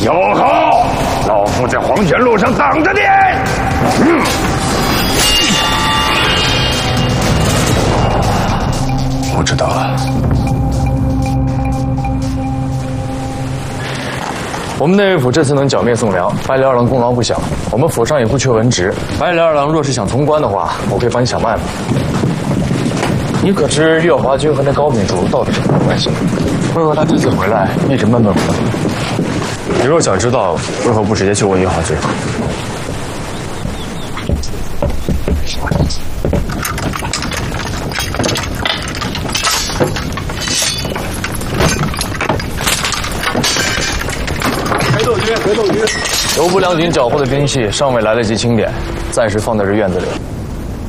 小好，老夫在黄泉路上等着你。 我知道了。我们内卫府这次能剿灭宋良，白里二郎功劳不小。我们府上也不缺文职，白里二郎若是想从官的话，我可以帮你想办法。你可知月华君和那高秉烛到底是什么关系？为何他这次回来一直闷闷不乐？你若想知道，为何不直接去问月华君？刘部良锦缴获的兵器尚未来得及清点，暂时放在这院子里。